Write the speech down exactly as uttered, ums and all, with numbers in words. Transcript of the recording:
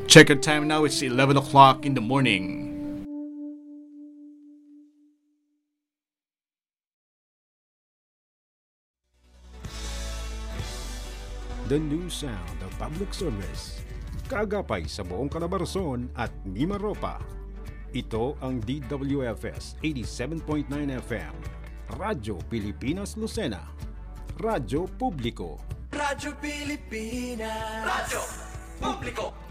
Check your time now, it's eleven o'clock in the morning. The new sound of public service. Kaagapay sa buong Calabarzon at Mimaropa. Ito ang D W F S eighty-seven point nine F M. Radyo Pilipinas Lucena. Radyo Publiko. Radyo Pilipinas. Radyo Publiko.